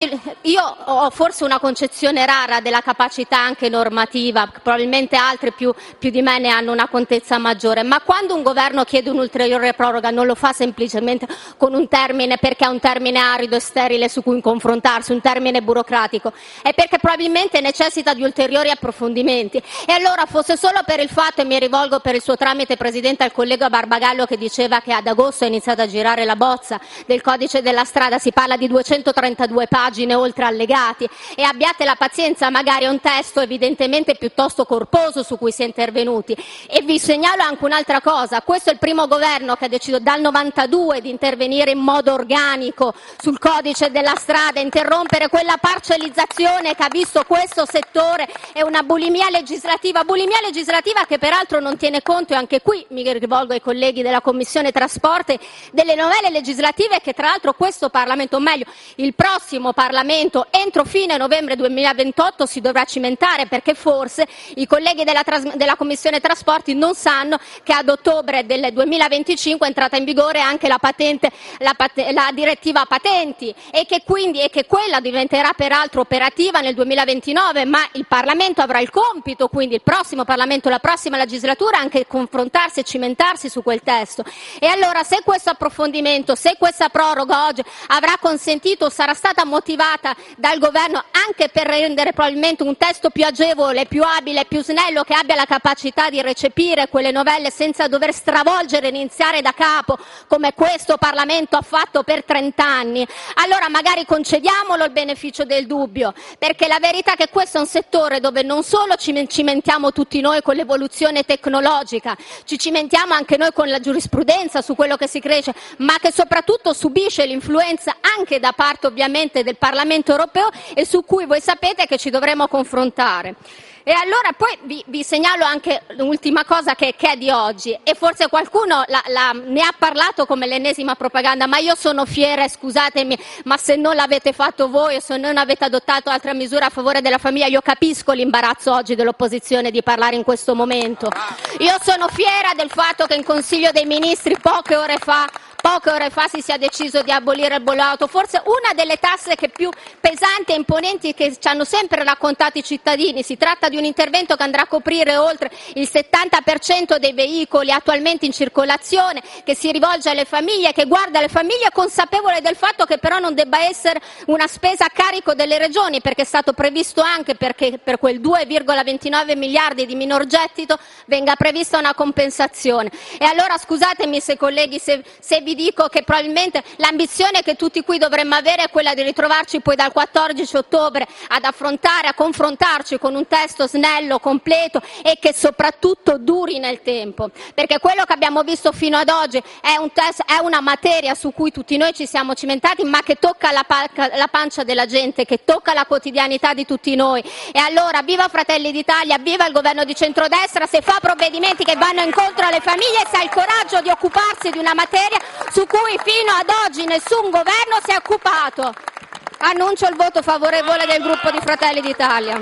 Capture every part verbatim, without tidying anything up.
Io ho forse una concezione rara della capacità anche normativa, probabilmente altri più, più di me ne hanno una contezza maggiore, ma quando un governo chiede un'ulteriore proroga non lo fa semplicemente con un termine perché è un termine arido e sterile su cui confrontarsi, un termine burocratico, è perché probabilmente necessita di ulteriori approfondimenti. E allora fosse solo per il fatto, e mi rivolgo per il suo tramite Presidente al collega Barbagallo che diceva che ad agosto è iniziata a girare la bozza del codice della strada, si parla di duecentotrentadue pagine oltre allegati, e abbiate la pazienza, magari è un testo evidentemente piuttosto corposo su cui si è intervenuti. E vi segnalo anche un'altra cosa: questo è il primo governo che ha deciso dal novantadue di intervenire in modo organico sul codice della strada, interrompere quella parcellizzazione che ha visto questo settore e una bulimia legislativa, bulimia legislativa che peraltro non tiene conto, e anche qui mi rivolgo ai colleghi della Commissione Trasporti, delle novelle legislative che tra l'altro questo Parlamento, o meglio il prossimo Parlamento, entro fine novembre duemilaventotto si dovrà cimentare, perché forse i colleghi della, tras- della Commissione Trasporti non sanno che ad ottobre del duemilaventicinque è entrata in vigore anche la, patente, la, pat- la direttiva patenti, e che quindi e che quella diventerà peraltro operativa nel duemilaventinove, ma il Parlamento avrà il compito, quindi il prossimo Parlamento, la prossima legislatura, anche confrontarsi e cimentarsi su quel testo. E allora, se questo approfondimento, se questa proroga oggi avrà consentito, sarà stata motivata dal governo anche per rendere probabilmente un testo più agevole, più abile, più snello, che abbia la capacità di recepire quelle novelle senza dover stravolgere e iniziare da capo come questo Parlamento ha fatto per trent'anni, allora magari concediamolo il beneficio del dubbio, perché la verità è che questo è un settore dove non solo ci cimentiamo tutti noi con l'evoluzione tecnologica, ci cimentiamo anche noi con la giurisprudenza su quello che si cresce, ma che soprattutto subisce l'influenza anche da parte ovviamente del Parlamento europeo, e su cui voi sapete che ci dovremo confrontare. E allora poi vi, vi segnalo anche l'ultima cosa che, che è di oggi, e forse qualcuno la, la, ne ha parlato come l'ennesima propaganda, ma io sono fiera, e scusatemi, ma se non l'avete fatto voi o se non avete adottato altre misure a favore della famiglia, io capisco l'imbarazzo oggi dell'opposizione di parlare in questo momento. Io sono fiera del fatto che in Consiglio dei Ministri poche ore fa Poche ore fa si sia deciso di abolire il bollo auto, forse una delle tasse che più pesanti e imponenti che ci hanno sempre raccontato i cittadini. Si tratta di un intervento che andrà a coprire oltre il settanta per cento dei veicoli attualmente in circolazione, che si rivolge alle famiglie, che guarda le famiglie, consapevole del fatto che però non debba essere una spesa a carico delle regioni, perché è stato previsto anche perché per quel due virgola ventinove miliardi di minor gettito venga prevista una compensazione. E allora scusatemi se colleghi, se, se vi dico che probabilmente l'ambizione che tutti qui dovremmo avere è quella di ritrovarci poi dal quattordici ottobre ad affrontare, a confrontarci con un testo snello, completo e che soprattutto duri nel tempo, perché quello che abbiamo visto fino ad oggi è, un test, è una materia su cui tutti noi ci siamo cimentati, ma che tocca la, pa- la pancia della gente, che tocca la quotidianità di tutti noi. E allora viva Fratelli d'Italia, viva il governo di centrodestra se fa provvedimenti che vanno incontro alle famiglie e se ha il coraggio di occuparsi di una materia su cui fino ad oggi nessun governo si è occupato. Annuncio il voto favorevole del gruppo di Fratelli d'Italia.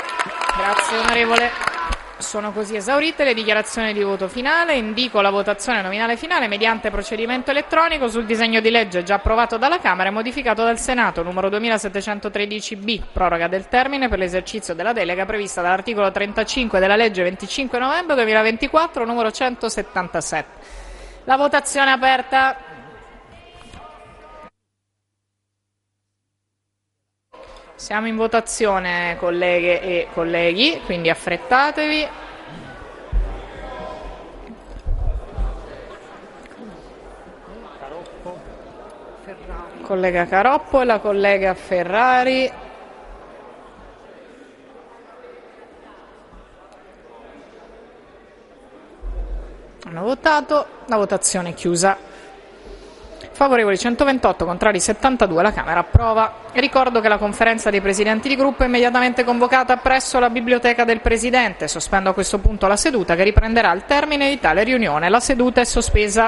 Grazie onorevole. Sono così esaurite le dichiarazioni di voto finale. Indico la votazione nominale finale mediante procedimento elettronico sul disegno di legge già approvato dalla Camera e modificato dal Senato, numero duemilasettecentotredici B, proroga del termine per l'esercizio della delega prevista dall'articolo trentacinque della legge venticinque novembre duemilaventiquattro, numero centosettantasette. La votazione è aperta. Siamo in votazione, colleghe e colleghi, quindi affrettatevi. Collega Caroppo e la collega Ferrari. Hanno votato, la votazione è chiusa. Favorevoli centoventotto, contrari settantadue, la Camera approva. Ricordo che la conferenza dei presidenti di gruppo è immediatamente convocata presso la biblioteca del Presidente. Sospendo a questo punto la seduta che riprenderà al termine di tale riunione. La seduta è sospesa.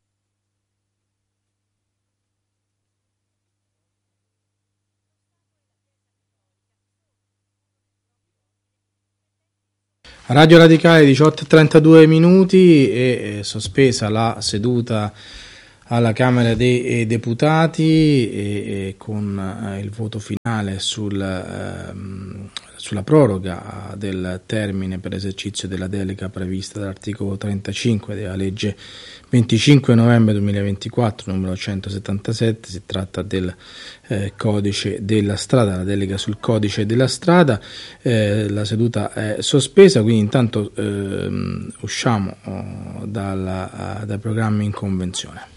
Radio Radicale diciotto e trentadue minuti e sospesa la seduta alla Camera dei Deputati e, e con eh, il voto finale sul, ehm, sulla proroga del termine per esercizio della delega prevista dall'articolo trentacinque della legge venticinque novembre duemilaventiquattro numero centosettantasette. Si tratta del eh, codice della strada, la delega sul codice della strada. Eh, la seduta è sospesa, quindi intanto eh, usciamo oh, dalla, uh, dai programmi in convenzione.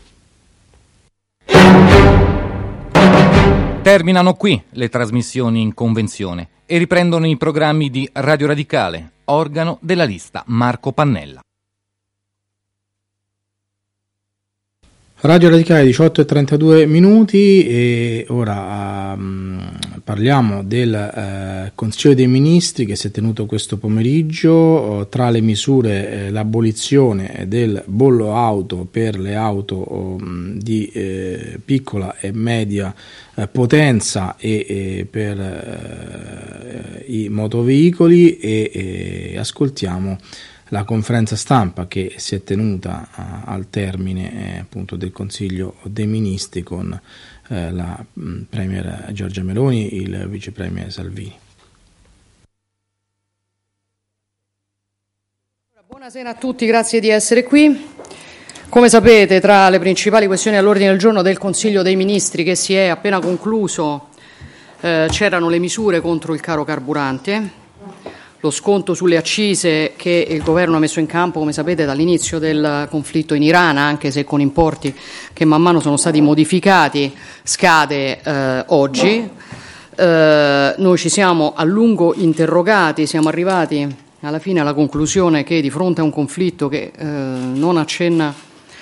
Terminano qui le trasmissioni in convenzione e riprendono i programmi di Radio Radicale, organo della lista Marco Pannella. Radio Radicale diciotto e trentadue minuti e ora um, parliamo del uh, Consiglio dei Ministri che si è tenuto questo pomeriggio. Uh, tra le misure eh, l'abolizione del bollo auto per le auto um, di eh, piccola e media eh, potenza e, e per eh, i motoveicoli e, e ascoltiamo la conferenza stampa che si è tenuta uh, al termine eh, appunto del Consiglio dei Ministri con eh, la mh, Premier Giorgia Meloni e il Vice Premier Salvini. Buonasera a tutti, grazie di essere qui. Come sapete, tra le principali questioni all'ordine del giorno del Consiglio dei Ministri che si è appena concluso eh, c'erano le misure contro il caro carburante, lo sconto sulle accise che il governo ha messo in campo, come sapete, dall'inizio del conflitto in Iran, anche se con importi che man mano sono stati modificati, scade eh, oggi. Eh, noi ci siamo a lungo interrogati, siamo arrivati alla fine alla conclusione che di fronte a un conflitto che eh, non accenna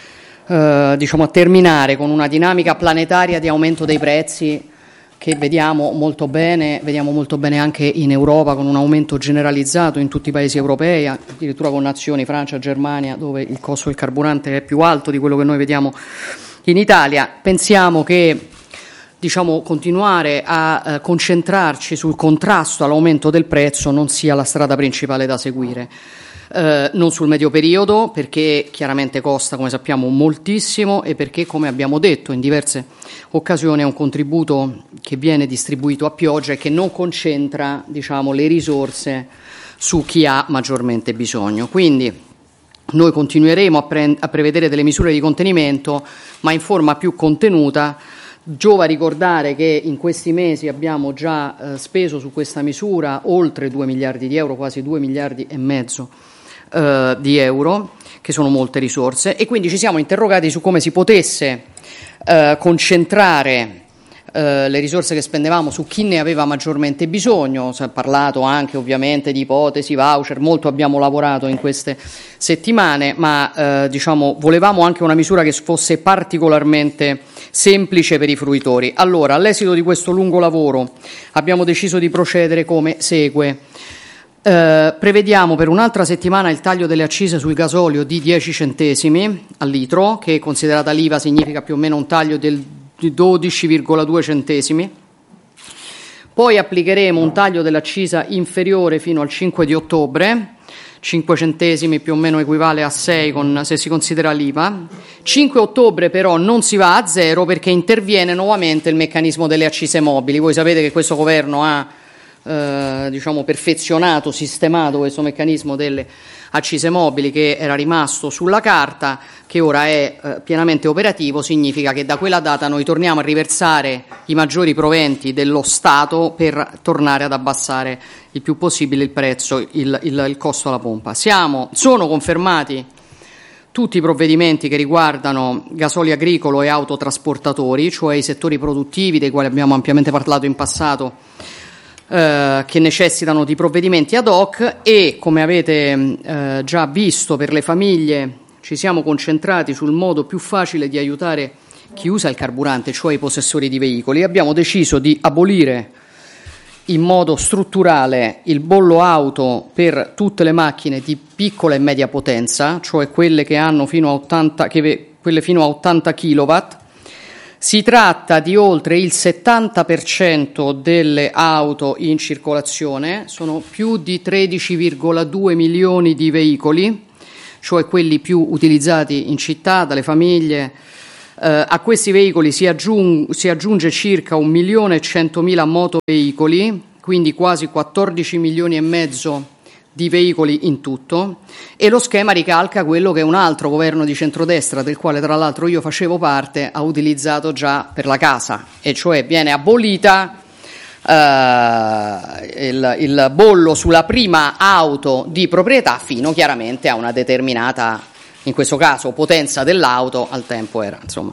eh, diciamo a terminare con una dinamica planetaria di aumento dei prezzi che vediamo molto bene, vediamo molto bene anche in Europa, con un aumento generalizzato in tutti i paesi europei, addirittura con nazioni, Francia, Germania, dove il costo del carburante è più alto di quello che noi vediamo in Italia. Pensiamo che diciamo, continuare a eh, concentrarci sul contrasto all'aumento del prezzo non sia la strada principale da seguire. Eh, non sul medio periodo, perché chiaramente costa, come sappiamo, moltissimo e perché, come abbiamo detto in diverse occasioni, è un contributo che viene distribuito a pioggia e che non concentra, diciamo, le risorse su chi ha maggiormente bisogno. Quindi noi continueremo a, pre- a prevedere delle misure di contenimento, ma in forma più contenuta. Giova ricordare che in questi mesi abbiamo già eh, speso su questa misura oltre due miliardi di euro, quasi due miliardi e mezzo eh, di euro, che sono molte risorse, e quindi ci siamo interrogati su come si potesse eh, concentrare eh, le risorse che spendevamo su chi ne aveva maggiormente bisogno. Si è parlato anche ovviamente di ipotesi, voucher, molto abbiamo lavorato in queste settimane, ma eh, diciamo volevamo anche una misura che fosse particolarmente semplice per i fruitori. Allora, all'esito di questo lungo lavoro abbiamo deciso di procedere come segue. Eh, prevediamo per un'altra settimana il taglio delle accise sul gasolio di dieci centesimi al litro, che considerata l'I V A significa più o meno un taglio del, di dodici virgola due centesimi. Poi applicheremo un taglio dell'accisa inferiore fino al cinque di ottobre, cinque centesimi più o meno equivale a sei con, se si considera l'I V A. cinque ottobre però non si va a zero perché interviene nuovamente il meccanismo delle accise mobili. Voi sapete che questo governo ha eh, diciamo perfezionato, sistemato questo meccanismo delle accise mobili che era rimasto sulla carta, che ora è eh, pienamente operativo. Significa che da quella data noi torniamo a riversare i maggiori proventi dello Stato per tornare ad abbassare il più possibile il prezzo, il, il, il costo alla pompa. Siamo, sono confermati tutti i provvedimenti che riguardano gasoli agricolo e autotrasportatori, cioè i settori produttivi dei quali abbiamo ampiamente parlato in passato, eh, che necessitano di provvedimenti ad hoc, e come avete eh, già visto per le famiglie ci siamo concentrati sul modo più facile di aiutare chi usa il carburante, cioè i possessori di veicoli. Abbiamo deciso di abolire in modo strutturale il bollo auto per tutte le macchine di piccola e media potenza, cioè quelle che hanno fino a ottanta, che, quelle fino a ottanta chilowatt. Si tratta di oltre il settanta per cento delle auto in circolazione, sono più di tredici virgola due milioni di veicoli, cioè quelli più utilizzati in città dalle famiglie Eh, a questi veicoli si, aggiung- si aggiunge circa un milione e centomila motoveicoli, quindi quasi quattordici milioni e mezzo di veicoli in tutto, e lo schema ricalca quello che un altro governo di centrodestra, del quale tra l'altro io facevo parte, ha utilizzato già per la casa, e cioè viene abolita eh, il, il bollo sulla prima auto di proprietà fino chiaramente a una determinata, in questo caso, potenza dell'auto, al tempo era insomma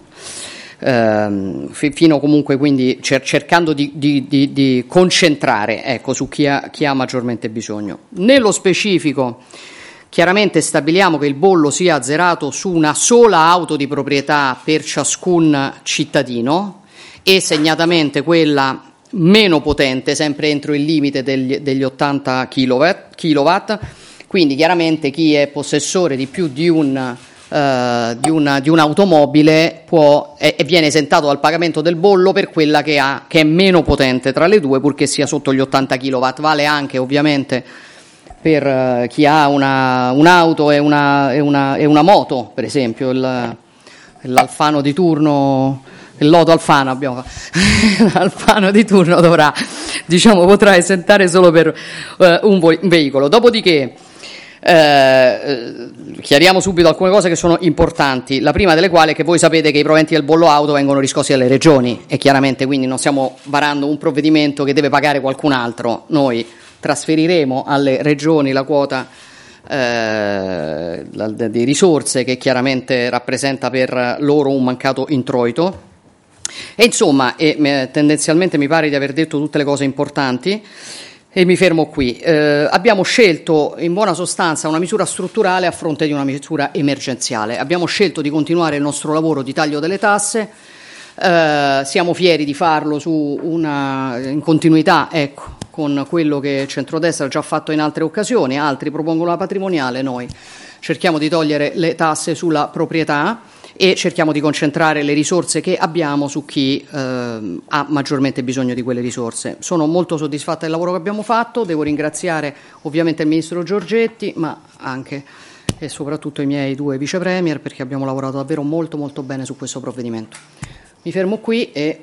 Ehm, fino comunque, quindi cer- cercando di, di, di, di concentrare, ecco, su chi ha, chi ha maggiormente bisogno. Nello specifico chiaramente stabiliamo che il bollo sia azzerato su una sola auto di proprietà per ciascun cittadino, e segnatamente quella meno potente, sempre entro il limite degli, degli ottanta chilowatt. Quindi chiaramente chi è possessore di più di un Uh, di, una, di un'automobile può, e, e viene esentato dal pagamento del bollo per quella che ha, che è meno potente tra le due, purché sia sotto gli ottanta chilowatt. Vale anche ovviamente per uh, chi ha una, un'auto e una, e, una, e una moto, per esempio il, l'Alfano di turno, il loto Alfano abbiamo l'Alfano di turno dovrà, diciamo, potrà esentare solo per uh, un, vo- un veicolo. Dopodiché Eh, chiariamo subito alcune cose che sono importanti, la prima delle quali è che voi sapete che i proventi del bollo auto vengono riscossi dalle regioni, e chiaramente quindi non stiamo varando un provvedimento che deve pagare qualcun altro. Noi trasferiremo alle regioni la quota eh, di risorse che chiaramente rappresenta per loro un mancato introito, e insomma e, tendenzialmente mi pare di aver detto tutte le cose importanti. E mi fermo qui. Eh, abbiamo scelto in buona sostanza una misura strutturale a fronte di una misura emergenziale. Abbiamo scelto di continuare il nostro lavoro di taglio delle tasse, eh, siamo fieri di farlo su una, in continuità, ecco, con quello che il centrodestra ha già fatto in altre occasioni. Altri propongono la patrimoniale, noi cerchiamo di togliere le tasse sulla proprietà e cerchiamo di concentrare le risorse che abbiamo su chi eh, ha maggiormente bisogno di quelle risorse. Sono molto soddisfatta del lavoro che abbiamo fatto, devo ringraziare ovviamente il Ministro Giorgetti, ma anche e soprattutto i miei due vice premier, perché abbiamo lavorato davvero molto molto bene su questo provvedimento. Mi fermo qui e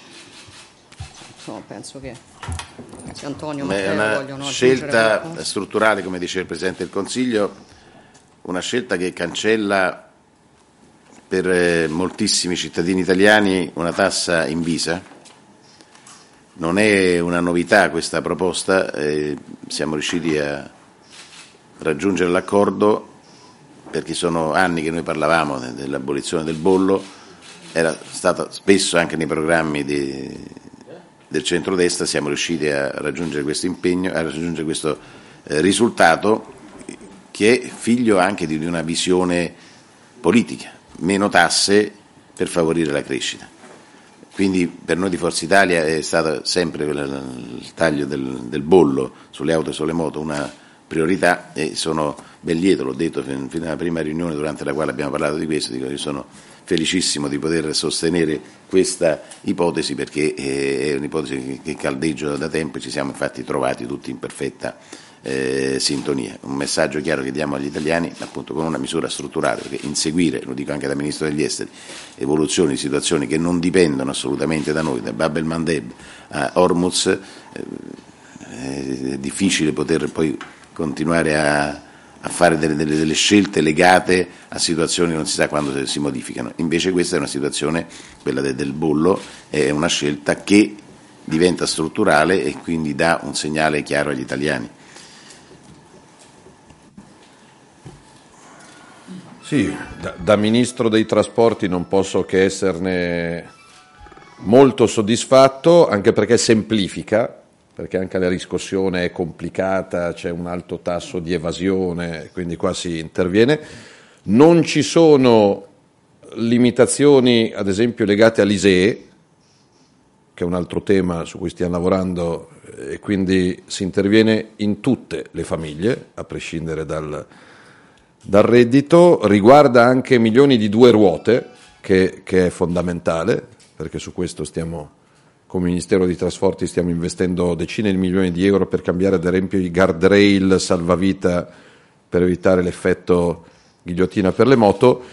no, penso che se Antonio Matteo è una vogliono scelta aggiungere strutturale, come dice il Presidente del Consiglio, una scelta che cancella per eh, moltissimi cittadini italiani una tassa invisa. Non è una novità questa proposta, eh, siamo riusciti a raggiungere l'accordo perché sono anni che noi parlavamo dell'abolizione del bollo, era stata spesso anche nei programmi di, del centrodestra, siamo riusciti a raggiungere questo impegno, a raggiungere questo eh, risultato, che è figlio anche di una visione politica. Meno tasse per favorire la crescita. Quindi per noi di Forza Italia è stato sempre il taglio del, del bollo sulle auto e sulle moto una priorità, e sono ben lieto, l'ho detto fino alla prima riunione durante la quale abbiamo parlato di questo, dico che sono felicissimo di poter sostenere questa ipotesi, perché è un'ipotesi che caldeggia da tempo e ci siamo infatti trovati tutti in perfetta Eh, sintonia. Un messaggio chiaro che diamo agli italiani, appunto con una misura strutturale, perché inseguire, lo dico anche da Ministro degli Esteri, evoluzioni di situazioni che non dipendono assolutamente da noi, da Bab el-Mandeb a Hormuz, eh, è difficile poter poi continuare a, a fare delle, delle, delle scelte legate a situazioni che non si sa quando si modificano. Invece questa è una situazione, quella de, del bollo, è una scelta che diventa strutturale e quindi dà un segnale chiaro agli italiani. Sì, da, da Ministro dei Trasporti non posso che esserne molto soddisfatto, anche perché semplifica, perché anche la riscossione è complicata, c'è un alto tasso di evasione, quindi qua si interviene. Non ci sono limitazioni, ad esempio, legate all'I S E E, che è un altro tema su cui stiamo lavorando, e quindi si interviene in tutte le famiglie, a prescindere dal... dal reddito. Riguarda anche milioni di due ruote, che, che è fondamentale, perché su questo stiamo, come Ministero dei Trasporti, stiamo investendo decine di milioni di euro per cambiare ad esempio i guardrail salvavita per evitare l'effetto ghigliottina per le moto.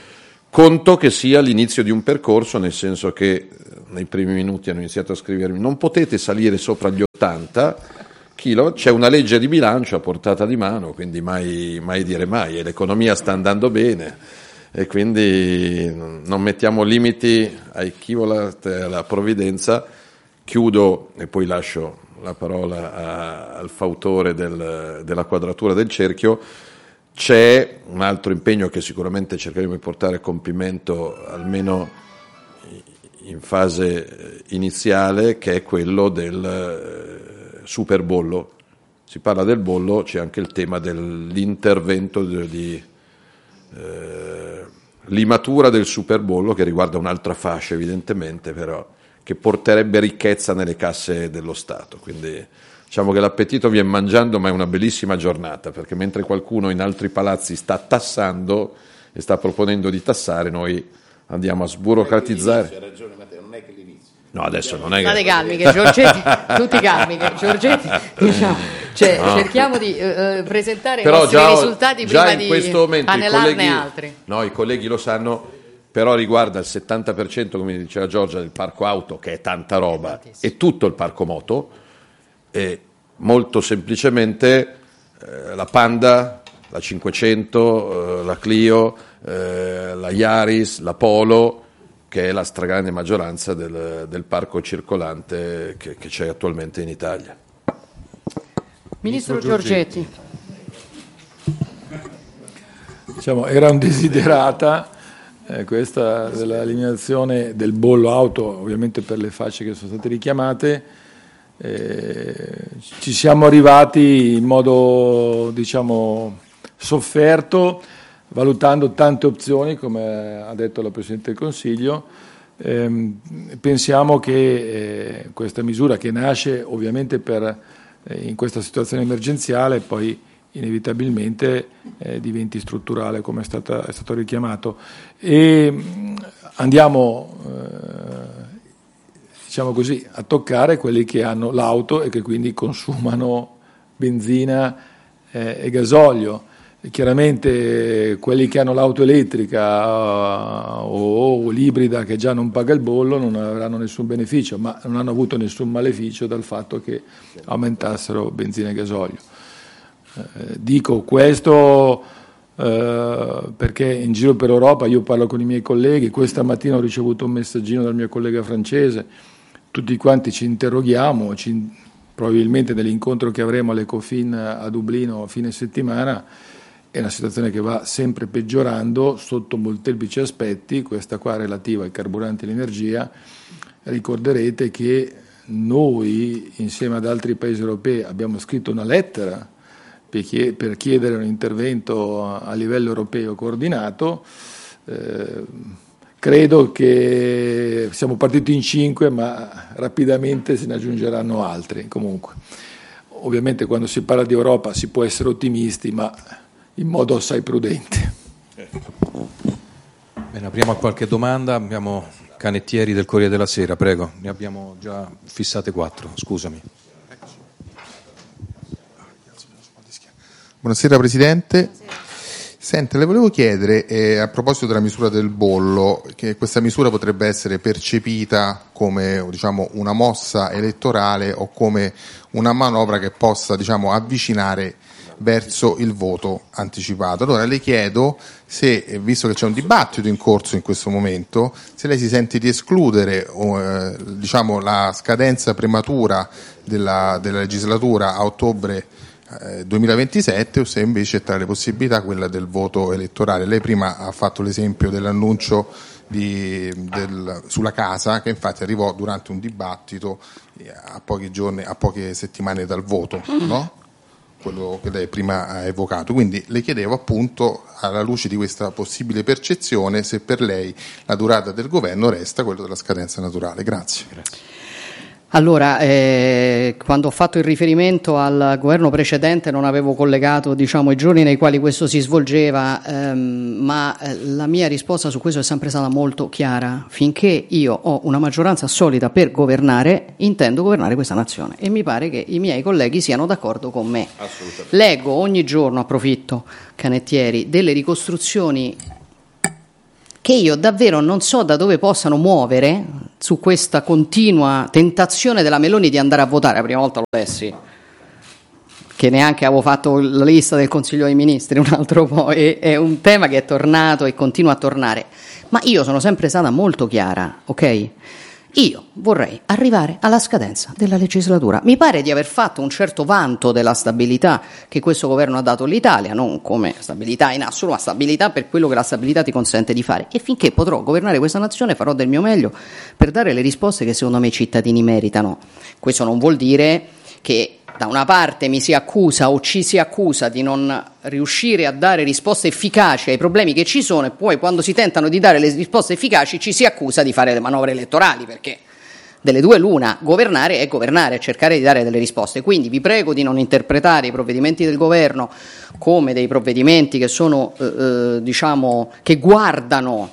conto che sia l'inizio di un percorso, nel senso che nei primi minuti hanno iniziato a scrivermi: non potete salire sopra gli ottanta chilowatt, c'è una legge di bilancio a portata di mano, quindi mai, mai dire mai, e l'economia sta andando bene e quindi non mettiamo limiti ai kilowatt e alla provvidenza. Chiudo e poi lascio la parola a, al fautore del, della quadratura del cerchio. C'è un altro impegno che sicuramente cercheremo di portare a compimento almeno in fase iniziale, che è quello del superbollo. Si parla del bollo, c'è anche il tema dell'intervento di, di eh, limatura del superbollo, che riguarda un'altra fascia evidentemente, però che porterebbe ricchezza nelle casse dello Stato. Quindi diciamo che l'appetito viene mangiando, ma è una bellissima giornata, perché mentre qualcuno in altri palazzi sta tassando e sta proponendo di tassare, noi andiamo a sburocratizzare. Hai ragione Matteo, non è che l'inizio. No, adesso non è che... State calmi che Giorgetti, tutti calmi che Giorgetti, diciamo, cioè, no. cerchiamo di uh, presentare però i nostri già, risultati già prima in di questo momento annelarne i colleghi, altri. No, i colleghi lo sanno, però riguarda il settanta per cento, come diceva Giorgia, del parco auto, che è tanta roba, e tutto il parco moto, e molto semplicemente eh, la Panda, la cinquecento, eh, la Clio, eh, la Yaris, la Polo, che è la stragrande maggioranza del, del parco circolante che, che c'è attualmente in Italia. Ministro, Ministro Giorgetti. Diciamo, era un desiderata eh, questa dell'eliminazione del bollo auto, ovviamente per le fasce che sono state richiamate. Eh, ci siamo arrivati in modo, diciamo, sofferto, valutando tante opzioni, come ha detto la Presidente del Consiglio. Eh, pensiamo che eh, questa misura, che nasce ovviamente per, eh, in questa situazione emergenziale, poi inevitabilmente eh, diventi strutturale, come è, stata, è stato richiamato, e mh, andiamo eh, diciamo così, a toccare quelli che hanno l'auto e che quindi consumano benzina eh, e gasolio. E chiaramente quelli che hanno l'auto elettrica uh, o, o l'ibrida, che già non paga il bollo, non avranno nessun beneficio, ma non hanno avuto nessun maleficio dal fatto che aumentassero benzina e gasolio. Eh, dico questo eh, perché in giro per Europa io parlo con i miei colleghi. Questa mattina ho ricevuto un messaggino dal mio collega francese. Tutti quanti ci interroghiamo, ci, probabilmente nell'incontro che avremo all'Ecofin a Dublino a fine settimana. È una situazione che va sempre peggiorando sotto molteplici aspetti, questa qua relativa ai carburanti e all'energia. Ricorderete che noi, insieme ad altri paesi europei, abbiamo scritto una lettera per chiedere un intervento a livello europeo coordinato. Eh, credo che siamo partiti in cinque, ma rapidamente se ne aggiungeranno altri. Comunque, ovviamente quando si parla di Europa si può essere ottimisti, ma in modo assai prudente. Bene, apriamo a qualche domanda. Abbiamo Canettieri del Corriere della Sera, prego. Ne abbiamo già fissate quattro, scusami. Buonasera Presidente. Senta, le volevo chiedere, eh, a proposito della misura del bollo, che questa misura potrebbe essere percepita come, diciamo, una mossa elettorale o come una manovra che possa, diciamo, avvicinare verso il voto anticipato. Allora le chiedo se, visto che c'è un dibattito in corso in questo momento, se lei si sente di escludere eh, diciamo, la scadenza prematura della, della legislatura a ottobre eh, duemilaventisette, o se invece è tra le possibilità quella del voto elettorale. Lei prima ha fatto l'esempio dell'annuncio di, del, sulla casa, che infatti arrivò durante un dibattito a pochi giorni, a poche settimane dal voto, no? Quello che lei prima ha evocato. Quindi le chiedevo, appunto, alla luce di questa possibile percezione, se per lei la durata del governo resta quello della scadenza naturale. Grazie. Grazie. Allora, eh, quando ho fatto il riferimento al governo precedente non avevo collegato, diciamo, i giorni nei quali questo si svolgeva, ehm, ma eh, la mia risposta su questo è sempre stata molto chiara. Finché io ho una maggioranza solida per governare, intendo governare questa nazione, e mi pare che i miei colleghi siano d'accordo con me. Leggo ogni giorno, approfitto, Canettieri, delle ricostruzioni che io davvero non so da dove possano muovere su questa continua tentazione della Meloni di andare a votare. La prima volta lo lessi, che neanche avevo fatto la lista del Consiglio dei Ministri, un altro po', e, è un tema che è tornato e continua a tornare. Ma io sono sempre stata molto chiara, ok? Io vorrei arrivare alla scadenza della legislatura. Mi pare di aver fatto un certo vanto della stabilità che questo governo ha dato all'Italia, non come stabilità in assoluto, ma stabilità per quello che la stabilità ti consente di fare. E finché potrò governare questa nazione farò del mio meglio per dare le risposte che secondo me i cittadini meritano. Questo non vuol dire che da una parte mi si accusa o ci si accusa di non riuscire a dare risposte efficaci ai problemi che ci sono, e poi quando si tentano di dare le risposte efficaci ci si accusa di fare le manovre elettorali, perché delle due l'una: governare è governare, cercare di dare delle risposte. Quindi vi prego di non interpretare i provvedimenti del governo come dei provvedimenti che sono eh, eh, diciamo che guardano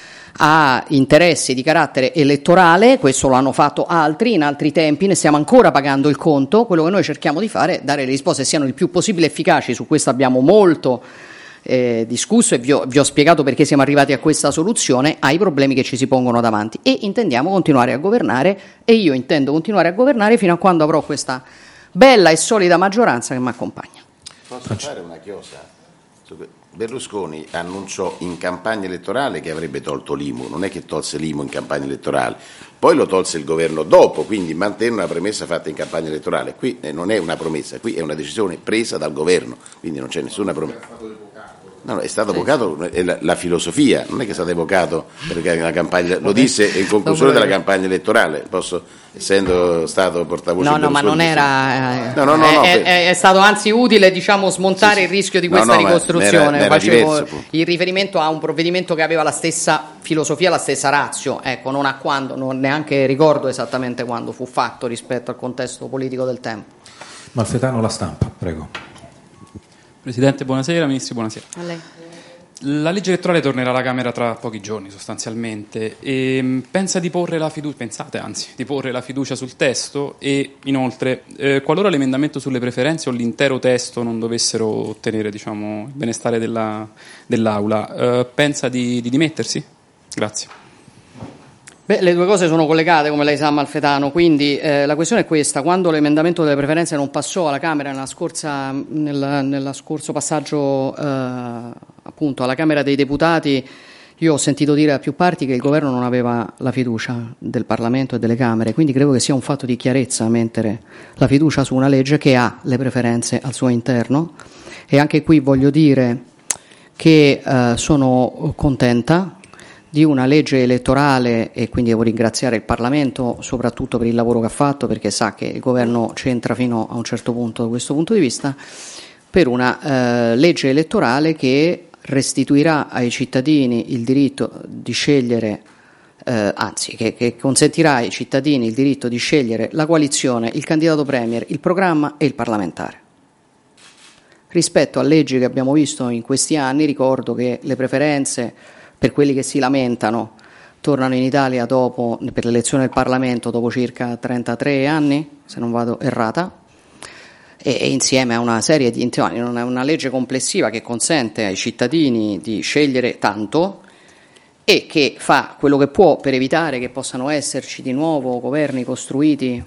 ha interessi di carattere elettorale. Questo lo hanno fatto altri in altri tempi, ne stiamo ancora pagando il conto. Quello che noi cerchiamo di fare è dare le risposte che siano il più possibile efficaci. Su questo abbiamo molto eh, discusso e vi ho, vi ho spiegato perché siamo arrivati a questa soluzione ai problemi che ci si pongono davanti, e intendiamo continuare a governare, e io intendo continuare a governare fino a quando avrò questa bella e solida maggioranza che mi accompagna. Posso fare una chiosa? Berlusconi annunciò in campagna elettorale che avrebbe tolto l'I M U, non è che tolse l'I M U in campagna elettorale, poi lo tolse il governo dopo, quindi mantenne una promessa fatta in campagna elettorale. Qui eh, non è una promessa, qui è una decisione presa dal governo, quindi non c'è nessuna promessa. No, no, è stato evocato, è la, la filosofia, non è che è stato evocato perché la campagna, lo disse in conclusione della campagna elettorale. Posso, essendo stato portavoce, no no ma non era eh, no, no, no, no, è, è, è stato anzi utile, diciamo, smontare sì, sì. il rischio di questa no, no, ricostruzione. Era, era Facevo diverso, il riferimento a un provvedimento che aveva la stessa filosofia, la stessa ratio, ecco, non a quando, non neanche ricordo esattamente quando fu fatto rispetto al contesto politico del tempo. Malfetano, La Stampa, prego. Presidente, buonasera. Ministri, buonasera. A lei. La legge elettorale tornerà alla Camera tra pochi giorni sostanzialmente, e pensa di porre la fiducia, pensate anzi di porre la fiducia sul testo, e inoltre eh, qualora l'emendamento sulle preferenze o l'intero testo non dovessero ottenere, diciamo, il benestare della, dell'Aula, eh, pensa di, di dimettersi? Grazie. Beh, le due cose sono collegate, come lei sa, Malfetano, quindi eh, la questione è questa: quando l'emendamento delle preferenze non passò alla Camera nella scorsa, nel, nella scorso passaggio eh, appunto alla Camera dei Deputati, io ho sentito dire a più parti che il governo non aveva la fiducia del Parlamento e delle Camere, quindi credo che sia un fatto di chiarezza mettere la fiducia su una legge che ha le preferenze al suo interno. E anche qui voglio dire che eh, sono contenta di una legge elettorale, e quindi devo ringraziare il Parlamento soprattutto per il lavoro che ha fatto, perché sa che il governo c'entra fino a un certo punto da questo punto di vista, per una eh, legge elettorale che restituirà ai cittadini il diritto di scegliere, eh, anzi che, che consentirà ai cittadini il diritto di scegliere la coalizione, il candidato premier, il programma e il parlamentare. Rispetto a leggi che abbiamo visto in questi anni, ricordo che le preferenze, per quelli che si lamentano, tornano in Italia dopo, per l'elezione del Parlamento, dopo circa trentatré anni, se non vado errata, e, e insieme a una serie di una, una legge complessiva che consente ai cittadini di scegliere tanto e che fa quello che può per evitare che possano esserci di nuovo governi costruiti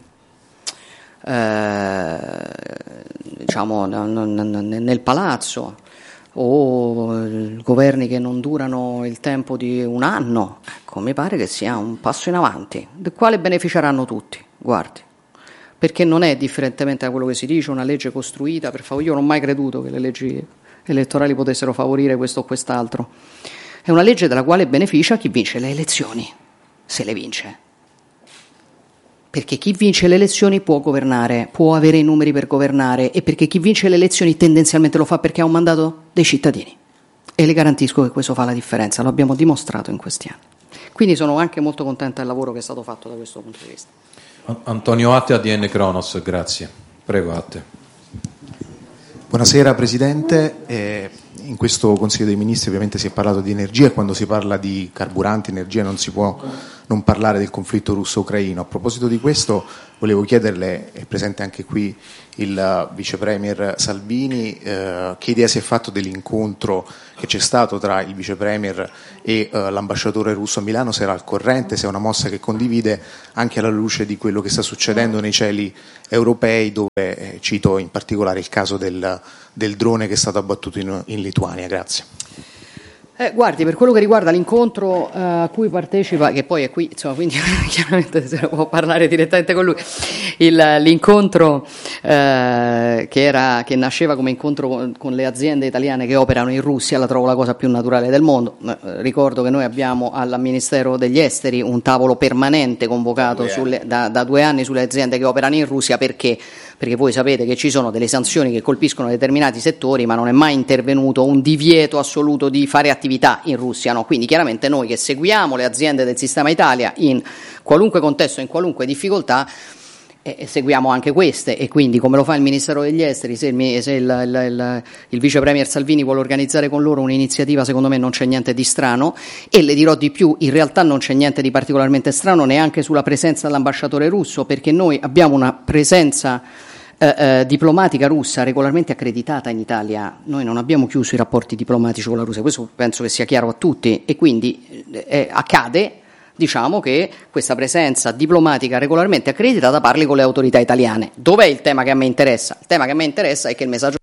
eh, diciamo nel palazzo, o governi che non durano il tempo di un anno. Ecco, mi pare che sia un passo in avanti, del quale beneficeranno tutti, guardi, perché non è, differentemente da quello che si dice, una legge costruita per favore. Io non ho mai creduto che le leggi elettorali potessero favorire questo o quest'altro. È una legge della quale beneficia chi vince le elezioni, se le vince. Perché chi vince le elezioni può governare, può avere i numeri per governare, e perché chi vince le elezioni tendenzialmente lo fa perché ha un mandato dei cittadini. E le garantisco che questo fa la differenza, lo abbiamo dimostrato in questi anni. Quindi sono anche molto contenta del lavoro che è stato fatto da questo punto di vista. Antonio Atte, A D N Cronos, grazie. Prego, Atte. Buonasera Presidente. Eh, in questo Consiglio dei Ministri ovviamente si è parlato di energia, e quando si parla di carburanti, energia, non si può non parlare del conflitto russo-ucraino. A proposito di questo volevo chiederle, è presente anche qui il vice premier Salvini, eh, che idea si è fatto dell'incontro che c'è stato tra il vice premier e eh, l'ambasciatore russo a Milano, se era al corrente, se è una mossa che condivide anche alla luce di quello che sta succedendo nei cieli europei, dove eh, cito in particolare il caso del, del drone che è stato abbattuto in, in Lituania. Grazie. Eh, guardi, per quello che riguarda l'incontro eh, a cui partecipa, che poi è qui, insomma, quindi chiaramente se ne può parlare direttamente con lui, il, l'incontro eh, che, era, che nasceva come incontro con, con le aziende italiane che operano in Russia, la trovo la cosa più naturale del mondo. Eh, ricordo che noi abbiamo al Ministero degli Esteri un tavolo permanente convocato da sulle, da, da due anni sulle aziende che operano in Russia. Perché? Perché voi sapete che ci sono delle sanzioni che colpiscono determinati settori, ma non è mai intervenuto un divieto assoluto di fare attività in Russia, no? Quindi chiaramente noi che seguiamo le aziende del sistema Italia in qualunque contesto, in qualunque difficoltà, eh, seguiamo anche queste, e quindi come lo fa il Ministero degli Esteri, se il, se il, il, il, il vice premier Salvini vuole organizzare con loro un'iniziativa, secondo me non c'è niente di strano. E le dirò di più, in realtà non c'è niente di particolarmente strano neanche sulla presenza dell'ambasciatore russo, perché noi abbiamo una presenza Eh, eh, diplomatica russa regolarmente accreditata in Italia. Noi non abbiamo chiuso i rapporti diplomatici con la Russia, questo penso che sia chiaro a tutti, e quindi eh, accade, diciamo, che questa presenza diplomatica regolarmente accreditata parli con le autorità italiane. Dov'è il tema che a me interessa? Il tema che a me interessa è che il messaggio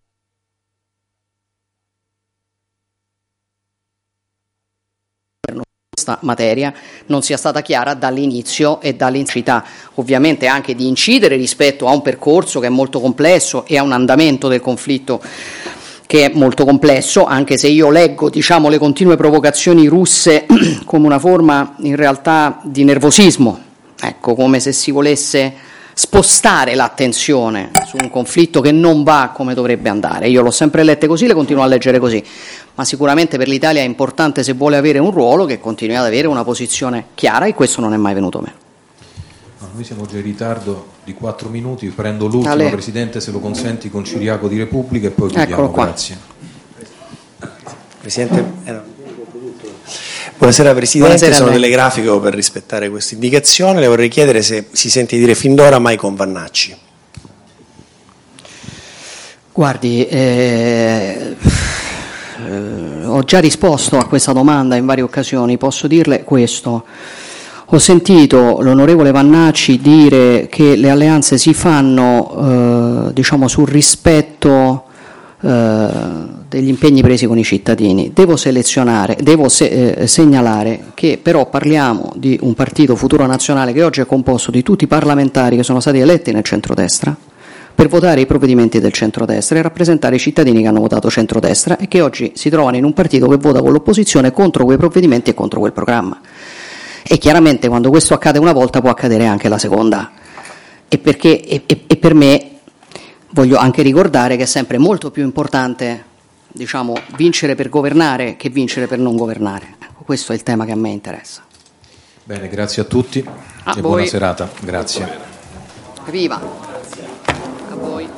questa materia non sia stata chiara dall'inizio e dall'incita, ovviamente anche di incidere rispetto a un percorso che è molto complesso e a un andamento del conflitto che è molto complesso, anche se io leggo, diciamo, le continue provocazioni russe come una forma in realtà di nervosismo, ecco, come se si volesse spostare l'attenzione su un conflitto che non va come dovrebbe andare. Io l'ho sempre lette così, le continuo a leggere così, ma sicuramente per l'Italia è importante, se vuole avere un ruolo, che continui ad avere una posizione chiara, e questo non è mai venuto meno. No, noi siamo già in ritardo di quattro minuti, prendo l'ultimo, Ale. Presidente, se lo consenti, con Ciriaco di Repubblica, e poi chiudiamo. Eccolo qua. Grazie. Presidente, eh no. Buonasera Presidente, Buonasera, sono lei. telegrafico per rispettare questa indicazione. Le vorrei chiedere se si sente dire fin d'ora mai con Vannacci. Guardi, eh, eh, ho già risposto a questa domanda in varie occasioni, posso dirle questo. Ho sentito l'onorevole Vannacci dire che le alleanze si fanno eh, diciamo sul rispetto eh, degli impegni presi con i cittadini. Devo selezionare, devo se, eh, segnalare che però parliamo di un partito Futuro Nazionale che oggi è composto di tutti i parlamentari che sono stati eletti nel centrodestra per votare i provvedimenti del centrodestra e rappresentare i cittadini che hanno votato centrodestra e che oggi si trovano in un partito che vota con l'opposizione contro quei provvedimenti e contro quel programma. E chiaramente quando questo accade una volta può accadere anche la seconda. E, perché, e, e, e per me voglio anche ricordare che è sempre molto più importante, diciamo, vincere per governare che vincere per non governare. Ecco, questo è il tema che a me interessa. Bene, grazie a tutti A e voi. buona serata. Grazie. Viva! A voi.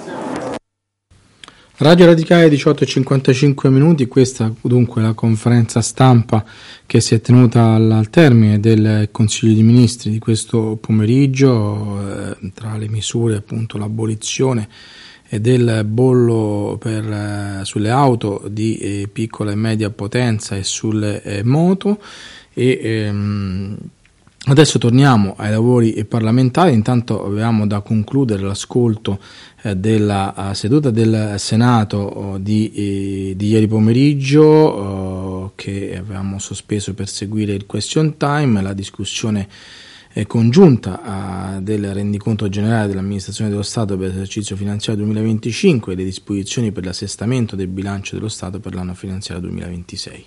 Radio Radicale diciotto e cinquantacinque minuti, questa dunque la conferenza stampa che si è tenuta al, al termine del Consiglio dei Ministri di questo pomeriggio, eh, tra le misure appunto l'abolizione e del bollo per, eh, sulle auto di eh, piccola e media potenza e sulle eh, moto. E ehm, adesso torniamo ai lavori parlamentari. Intanto avevamo da concludere l'ascolto eh, della uh, seduta del Senato uh, di, eh, di ieri pomeriggio uh, che avevamo sospeso per seguire il question time, la discussione eh, congiunta uh, del rendiconto generale dell'amministrazione dello Stato per l'esercizio finanziario duemilaventicinque e le disposizioni per l'assestamento del bilancio dello Stato per l'anno finanziario duemilaventisei.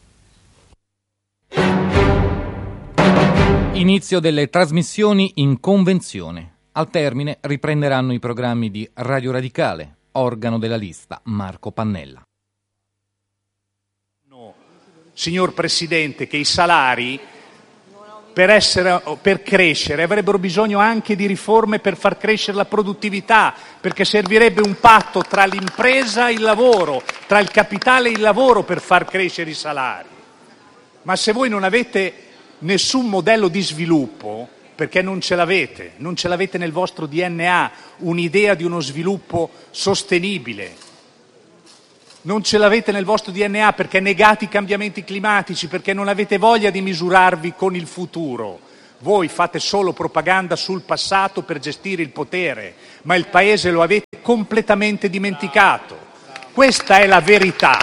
Inizio delle trasmissioni in convenzione. Al termine riprenderanno i programmi di Radio Radicale, organo della lista Marco Pannella. No, signor Presidente, che i salari per, essere, per crescere avrebbero bisogno anche di riforme per far crescere la produttività, perché servirebbe un patto tra l'impresa e il lavoro, tra il capitale e il lavoro per far crescere i salari. Ma se voi non avete nessun modello di sviluppo, perché non ce l'avete, non ce l'avete nel vostro D N A, un'idea di uno sviluppo sostenibile. Non ce l'avete nel vostro D N A perché negate i cambiamenti climatici, perché non avete voglia di misurarvi con il futuro. Voi fate solo propaganda sul passato per gestire il potere, ma il Paese lo avete completamente dimenticato. Questa è la verità.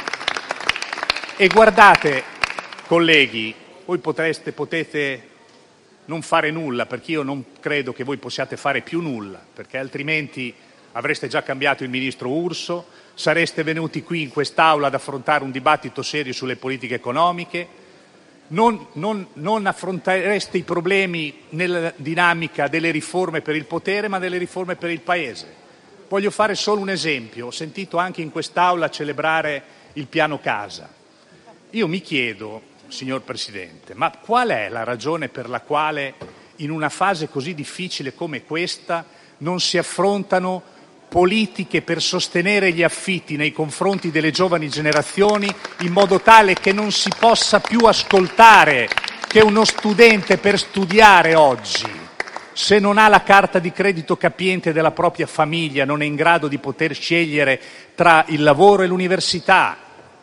E guardate, colleghi, voi potreste, potete non fare nulla, perché io non credo che voi possiate fare più nulla, perché altrimenti avreste già cambiato il ministro Urso, sareste venuti qui in quest'Aula ad affrontare un dibattito serio sulle politiche economiche, non, non, non affrontereste i problemi nella dinamica delle riforme per il potere, ma delle riforme per il Paese. Voglio fare solo un esempio. Ho sentito anche in quest'Aula celebrare il piano casa. Io mi chiedo, signor Presidente, ma qual è la ragione per la quale in una fase così difficile come questa non si affrontano politiche per sostenere gli affitti nei confronti delle giovani generazioni in modo tale che non si possa più ascoltare che uno studente per studiare oggi, se non ha la carta di credito capiente della propria famiglia, non è in grado di poter scegliere tra il lavoro e l'università.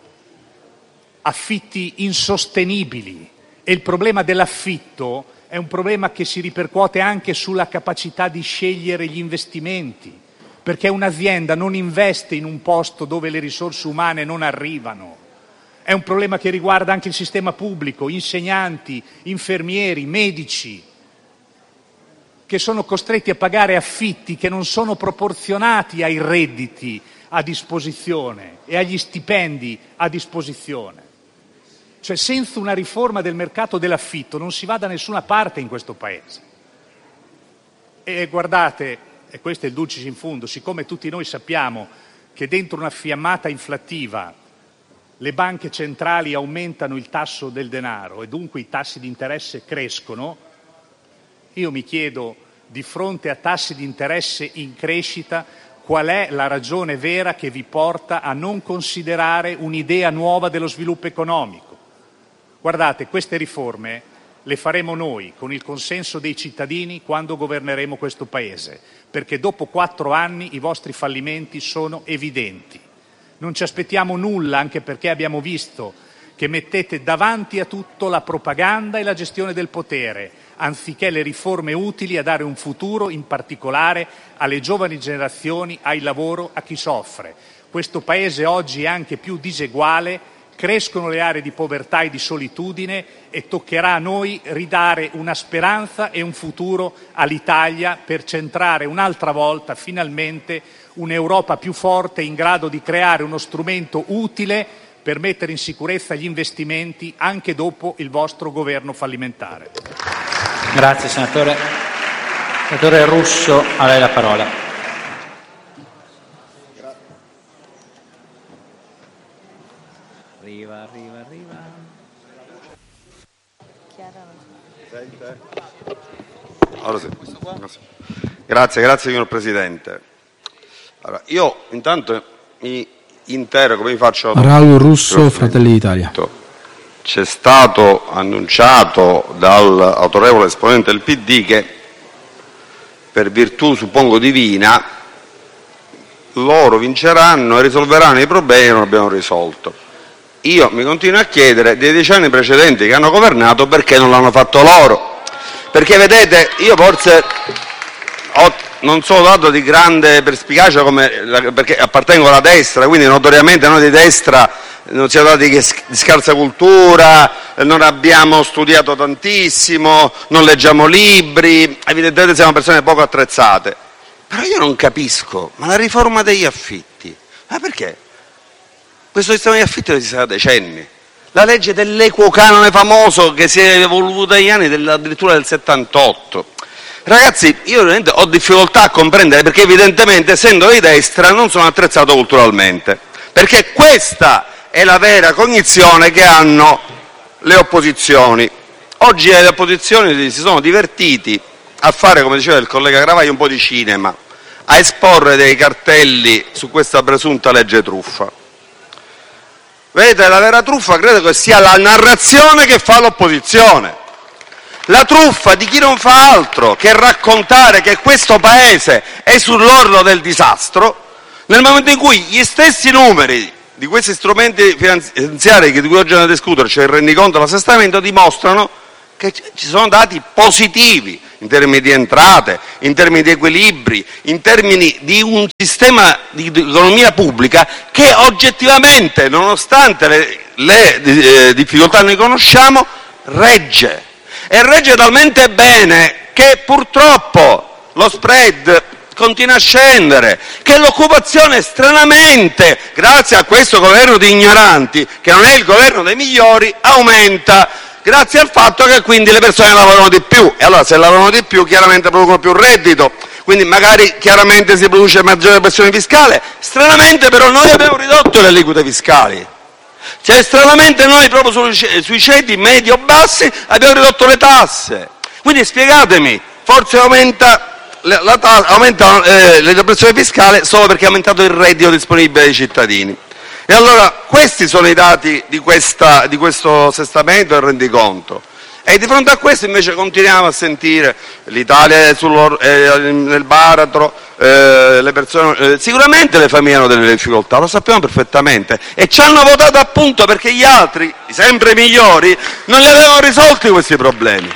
Affitti insostenibili, e il problema dell'affitto è un problema che si ripercuote anche sulla capacità di scegliere gli investimenti, perché un'azienda non investe in un posto dove le risorse umane non arrivano. È un problema che riguarda anche il sistema pubblico, insegnanti, infermieri, medici, che sono costretti a pagare affitti che non sono proporzionati ai redditi a disposizione e agli stipendi a disposizione. Cioè, senza una riforma del mercato dell'affitto non si va da nessuna parte in questo Paese. E guardate, e questo è il dulcis in fundo, siccome tutti noi sappiamo che dentro una fiammata inflattiva le banche centrali aumentano il tasso del denaro e dunque i tassi di interesse crescono, io mi chiedo, di fronte a tassi di interesse in crescita, qual è la ragione vera che vi porta a non considerare un'idea nuova dello sviluppo economico? Guardate, queste riforme le faremo noi, con il consenso dei cittadini, quando governeremo questo Paese, perché dopo quattro anni i vostri fallimenti sono evidenti. Non ci aspettiamo nulla, anche perché abbiamo visto che mettete davanti a tutto la propaganda e la gestione del potere, anziché le riforme utili a dare un futuro, in particolare alle giovani generazioni, al lavoro, a chi soffre. Questo Paese oggi è anche più diseguale, crescono le aree di povertà e di solitudine e toccherà a noi ridare una speranza e un futuro all'Italia per centrare un'altra volta finalmente un'Europa più forte, in grado di creare uno strumento utile per mettere in sicurezza gli investimenti anche dopo il vostro governo fallimentare. Grazie senatore. Senatore Russo, a lei la parola. Arriva, arriva, arriva. Allora sì. Grazie, grazie signor Presidente. Allora, io intanto mi interrogo, mi faccio... Raul Russo, Fratelli d'Italia. C'è stato annunciato dall'autorevole esponente del P D che per virtù, suppongo, divina, loro vinceranno e risolveranno i problemi che non abbiamo risolto. Io mi continuo a chiedere dei dieci anni precedenti che hanno governato perché non l'hanno fatto loro. Perché vedete, io forse ho, non sono dato di grande perspicacia come, perché appartengo alla destra, quindi notoriamente noi di destra non siamo dati che di scarsa cultura, non abbiamo studiato tantissimo, non leggiamo libri, evidentemente siamo persone poco attrezzate. Però io non capisco, ma la riforma degli affitti, ma perché? Questo sistema di affitti esiste da decenni. La legge dell'equo canone famoso che si è evoluta negli anni del, addirittura del settantotto. Ragazzi, io veramente ho difficoltà a comprendere perché evidentemente, essendo di destra, non sono attrezzato culturalmente. Perché questa è la vera cognizione che hanno le opposizioni. Oggi le opposizioni si sono divertiti a fare, come diceva il collega Gravaio, un po' di cinema, a esporre dei cartelli su questa presunta legge truffa. Vedete, la vera truffa credo che sia la narrazione che fa l'opposizione. La truffa di chi non fa altro che raccontare che questo Paese è sull'orlo del disastro, nel momento in cui gli stessi numeri di questi strumenti finanziari di cui oggi andiamo a discutere, cioè il rendiconto e l'assestamento, dimostrano che ci sono dati positivi in termini di entrate, in termini di equilibri, in termini di un sistema di economia pubblica che oggettivamente, nonostante le, le eh, difficoltà che noi conosciamo, regge. E regge talmente bene che purtroppo lo spread continua a scendere, che l'occupazione stranamente, grazie a questo governo di ignoranti, che non è il governo dei migliori, aumenta, grazie al fatto che quindi le persone lavorano di più, e allora se lavorano di più chiaramente producono più reddito, quindi magari chiaramente si produce maggiore pressione fiscale. Stranamente però noi abbiamo ridotto le aliquote fiscali, cioè stranamente noi proprio sui, sui ceti medio-bassi abbiamo ridotto le tasse, quindi spiegatemi, forse aumenta la, la ta- aumentano eh, la pressione fiscale solo perché è aumentato il reddito disponibile dei cittadini. E allora questi sono i dati di, questa, di questo assestamento e il rendiconto. E di fronte a questo invece continuiamo a sentire l'Italia è sullo, eh, nel baratro, eh, le persone, eh, sicuramente le famiglie hanno delle difficoltà, lo sappiamo perfettamente, e ci hanno votato appunto perché gli altri, i sempre migliori, non li avevano risolti questi problemi.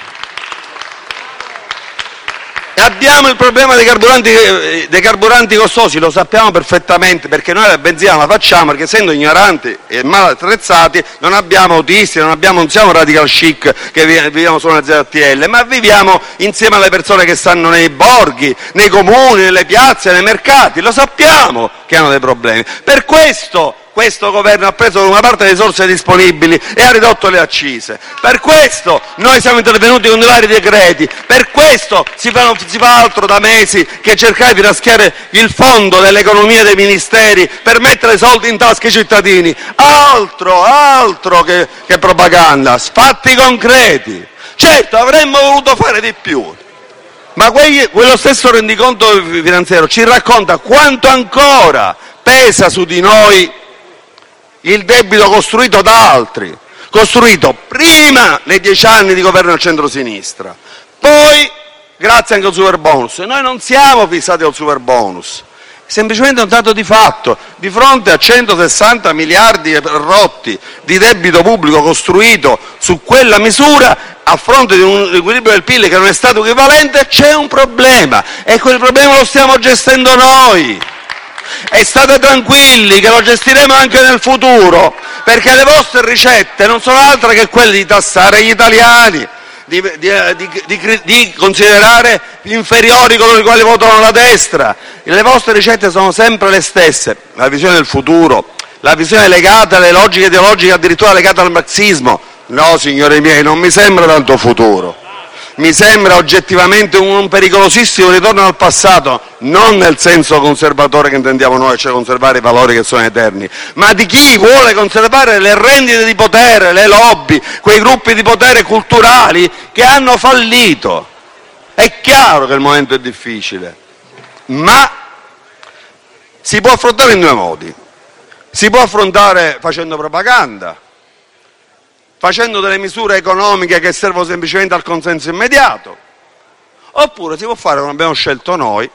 Abbiamo il problema dei carburanti, dei carburanti costosi, lo sappiamo perfettamente, perché noi la benzina la facciamo perché essendo ignoranti e mal attrezzati non abbiamo autisti, non, abbiamo, non siamo radical chic che viviamo solo nella Z T L, ma viviamo insieme alle persone che stanno nei borghi, nei comuni, nelle piazze, nei mercati, lo sappiamo che hanno dei problemi. Per questo questo governo ha preso una parte delle risorse disponibili e ha ridotto le accise. Per questo noi siamo intervenuti con vari decreti. Per questo si fa, non si fa altro da mesi che cercare di raschiare il fondo dell'economia dei ministeri per mettere soldi in tasca ai cittadini. Altro, altro che, che propaganda, fatti concreti. Certo, avremmo voluto fare di più. Ma quegli, quello stesso rendiconto finanziario ci racconta quanto ancora pesa su di noi il debito costruito da altri, costruito prima nei dieci anni di governo del centro-sinistra, poi grazie anche al superbonus. Noi non siamo fissati al superbonus, semplicemente un dato di fatto. Di fronte a centosessanta miliardi rotti di debito pubblico costruito su quella misura, a fronte di un equilibrio del P I L che non è stato equivalente, c'è un problema, e quel problema lo stiamo gestendo noi. E state tranquilli che lo gestiremo anche nel futuro, perché le vostre ricette non sono altre che quelle di tassare gli italiani, di, di, di, di, di considerare inferiori coloro i quali votano la destra. Le vostre ricette sono sempre le stesse: la visione del futuro, la visione legata alle logiche ideologiche, addirittura legata al marxismo. No, signori miei, non mi sembra tanto futuro. Mi sembra oggettivamente un pericolosissimo ritorno al passato, non nel senso conservatore che intendiamo noi, cioè conservare i valori che sono eterni, ma di chi vuole conservare le rendite di potere, le lobby, quei gruppi di potere culturali che hanno fallito. È chiaro che il momento è difficile, ma si può affrontare in due modi. Si può affrontare facendo propaganda, facendo delle misure economiche che servono semplicemente al consenso immediato, oppure si può fare come abbiamo scelto noi,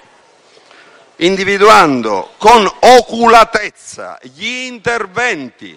individuando con oculatezza gli interventi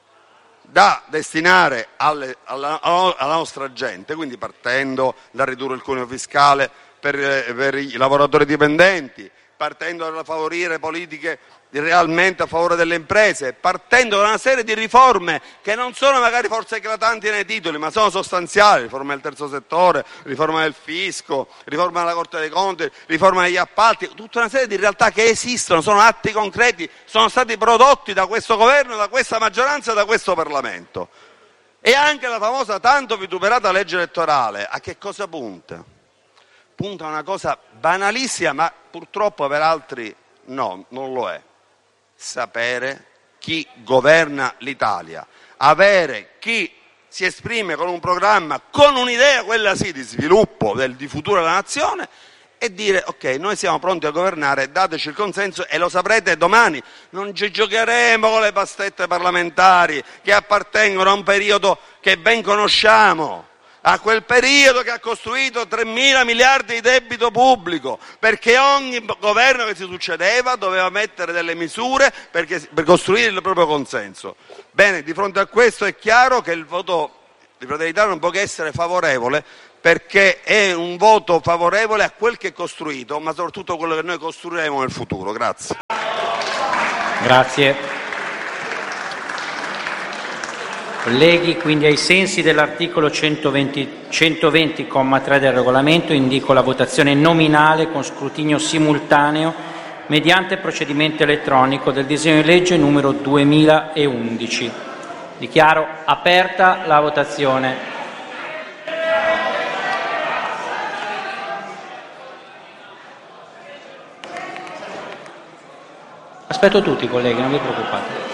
da destinare alle, alla, alla nostra gente, quindi partendo da ridurre il cuneo fiscale per, per i lavoratori dipendenti, partendo da favorire politiche realmente a favore delle imprese, partendo da una serie di riforme che non sono magari forse eclatanti nei titoli, ma sono sostanziali: riforma del terzo settore, riforma del fisco, riforma della Corte dei Conti, riforma degli appalti, tutta una serie di realtà che esistono, sono atti concreti, sono stati prodotti da questo governo, da questa maggioranza e da questo Parlamento. E anche la famosa tanto vituperata legge elettorale, a che cosa punta? Punta a una cosa banalissima, ma purtroppo per altri no, non lo è: sapere chi governa l'Italia, avere chi si esprime con un programma, con un'idea, quella sì, di sviluppo, del, di futuro della nazione, e dire ok, noi siamo pronti a governare, dateci il consenso e lo saprete domani. Non ci giocheremo con le pastette parlamentari che appartengono a un periodo che ben conosciamo, a quel periodo che ha costruito tremila miliardi di debito pubblico, perché ogni governo che si succedeva doveva mettere delle misure perché, per costruire il proprio consenso. Bene, di fronte a questo è chiaro che il voto di Fratelli d'Italia non può che essere favorevole, perché è un voto favorevole a quel che è costruito, ma soprattutto a quello che noi costruiremo nel futuro. Grazie. Grazie. Colleghi, quindi ai sensi dell'articolo centoventi, centoventi comma tre del regolamento indico la votazione nominale con scrutinio simultaneo mediante procedimento elettronico del disegno di legge numero duemilaundici. Dichiaro aperta la votazione. Aspetto tutti, colleghi, non vi preoccupate.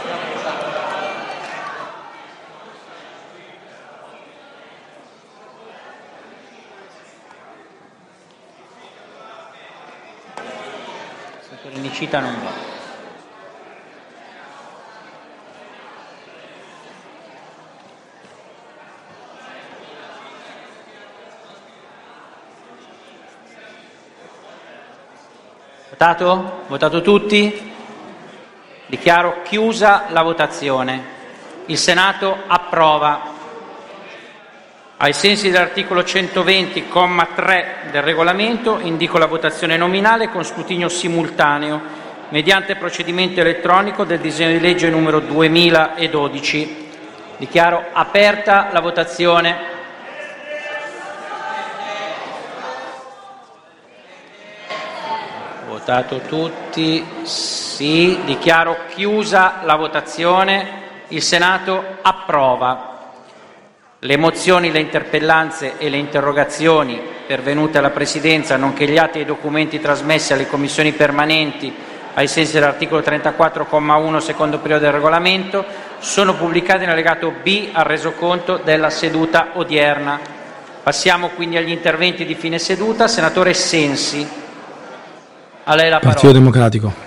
Nicita non va. Votato? Votato tutti? Dichiaro chiusa la votazione. Il Senato approva. Ai sensi dell'articolo centoventi comma tre del regolamento indico la votazione nominale con scrutinio simultaneo mediante procedimento elettronico del disegno di legge numero duemiladodici. Dichiaro aperta la votazione. Votato tutti? Sì. Dichiaro chiusa la votazione. Il Senato approva. Le mozioni, le interpellanze e le interrogazioni pervenute alla Presidenza, nonché gli atti e i documenti trasmessi alle commissioni permanenti ai sensi dell'articolo trentaquattro comma uno secondo periodo del regolamento, sono pubblicati nell'allegato B al resoconto della seduta odierna. Passiamo quindi agli interventi di fine seduta. Senatore Sensi, a lei la parola. Partito Democratico.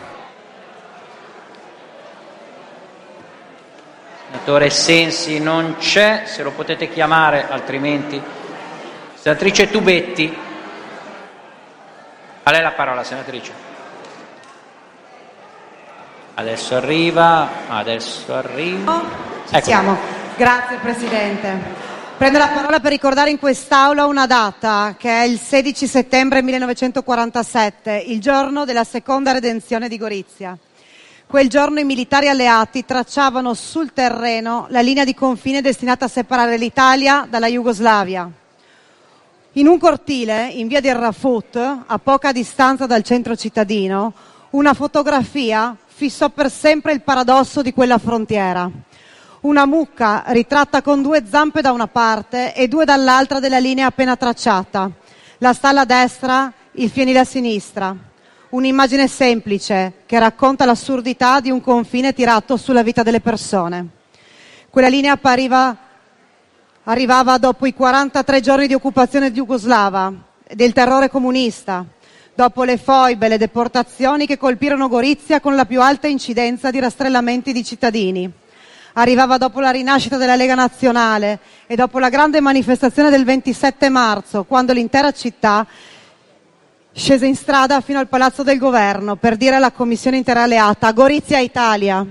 Senatore Sensi non c'è, se lo potete chiamare, altrimenti. Senatrice Tubetti, a lei la parola, senatrice. Adesso arriva, adesso arriva. Ci ecco. Siamo. Grazie Presidente. Prendo la parola per ricordare in quest'Aula una data, che è il sedici settembre millenovecentoquarantasette, il giorno della seconda redenzione di Gorizia. Quel giorno i militari alleati tracciavano sul terreno la linea di confine destinata a separare l'Italia dalla Jugoslavia. In un cortile, in via del Rafut, a poca distanza dal centro cittadino, una fotografia fissò per sempre il paradosso di quella frontiera. Una mucca ritratta con due zampe da una parte e due dall'altra della linea appena tracciata. La stalla a destra, il fienile a sinistra. Un'immagine semplice che racconta l'assurdità di un confine tirato sulla vita delle persone. Quella linea appariva, arrivava dopo i quarantatré giorni di occupazione jugoslava e del terrore comunista, dopo le foibe e le deportazioni che colpirono Gorizia con la più alta incidenza di rastrellamenti di cittadini. Arrivava dopo la rinascita della Lega Nazionale e dopo la grande manifestazione del ventisette marzo, quando l'intera città scese in strada fino al Palazzo del Governo per dire alla Commissione interalleata Gorizia Italia.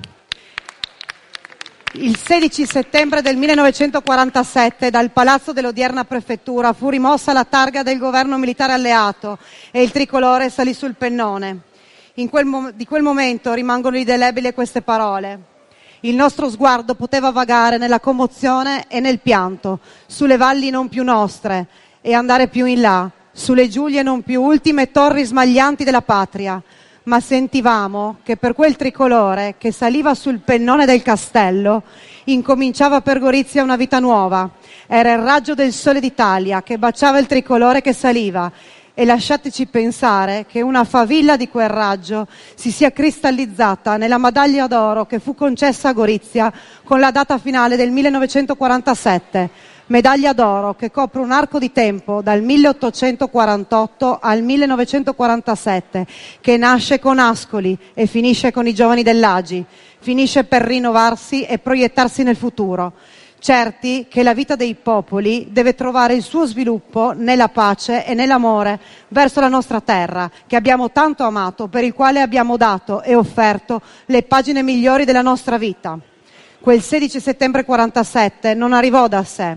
Il sedici settembre del millenovecentoquarantasette dal Palazzo dell'odierna Prefettura fu rimossa la targa del governo militare alleato e il tricolore salì sul pennone. In quel mo- di quel momento rimangono indelebili queste parole. Il nostro sguardo poteva vagare nella commozione e nel pianto, sulle valli non più nostre e andare più in là, sulle Giulie non più ultime torri smaglianti della patria, ma sentivamo che per quel tricolore che saliva sul pennone del castello incominciava per Gorizia una vita nuova. Era il raggio del sole d'Italia che baciava il tricolore che saliva e lasciateci pensare che una favilla di quel raggio si sia cristallizzata nella medaglia d'oro che fu concessa a Gorizia con la data finale del millenovecentoquarantasette. medaglia d'oro che copre un arco di tempo dal milleottocentoquarantotto al millenovecentoquarantasette, che nasce con Ascoli e finisce con i giovani dell'A G I, finisce per rinnovarsi e proiettarsi nel futuro, certi che la vita dei popoli deve trovare il suo sviluppo nella pace e nell'amore verso la nostra terra, che abbiamo tanto amato, per il quale abbiamo dato e offerto le pagine migliori della nostra vita. Quel sedici settembre quarantasette non arrivò da sé,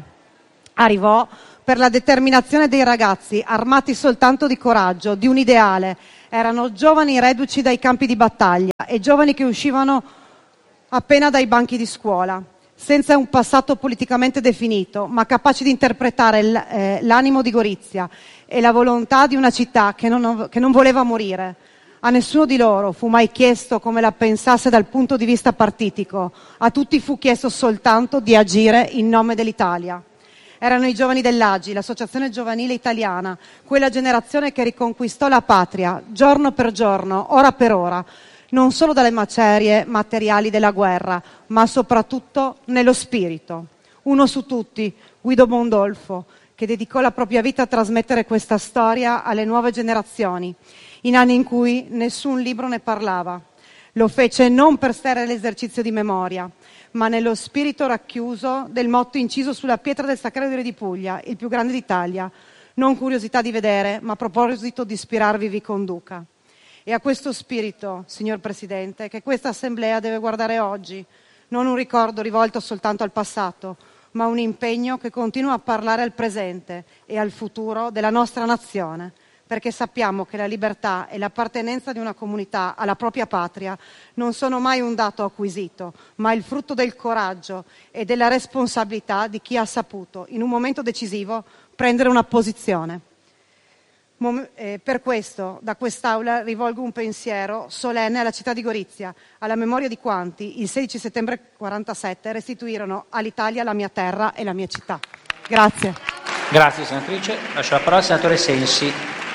arrivò per la determinazione dei ragazzi, armati soltanto di coraggio, di un ideale. Erano giovani reduci dai campi di battaglia e giovani che uscivano appena dai banchi di scuola, senza un passato politicamente definito, ma capaci di interpretare l- eh, l'animo di Gorizia e la volontà di una città che non, che non voleva morire. A nessuno di loro fu mai chiesto come la pensasse dal punto di vista partitico, a tutti fu chiesto soltanto di agire in nome dell'Italia. Erano i giovani dell'A G I, l'Associazione Giovanile Italiana, quella generazione che riconquistò la patria, giorno per giorno, ora per ora, non solo dalle macerie materiali della guerra, ma soprattutto nello spirito. Uno su tutti, Guido Mondolfo, che dedicò la propria vita a trasmettere questa storia alle nuove generazioni, in anni in cui nessun libro ne parlava. Lo fece non per stare all'esercizio di memoria, ma nello spirito racchiuso del motto inciso sulla pietra del Sacrario di Re di Puglia, il più grande d'Italia. Non curiosità di vedere, ma proposito di ispirarvi vi conduca. E a questo spirito, signor Presidente, che questa Assemblea deve guardare oggi, non un ricordo rivolto soltanto al passato, ma un impegno che continua a parlare al presente e al futuro della nostra nazione, perché sappiamo che la libertà e l'appartenenza di una comunità alla propria patria non sono mai un dato acquisito, ma il frutto del coraggio e della responsabilità di chi ha saputo, in un momento decisivo, prendere una posizione. Mom- eh, per questo, da quest'Aula rivolgo un pensiero solenne alla città di Gorizia, alla memoria di quanti, il sedici settembre quarantasette, restituirono all'Italia la mia terra e la mia città. Grazie. Grazie senatrice. Lascio la parola al senatore Sensi.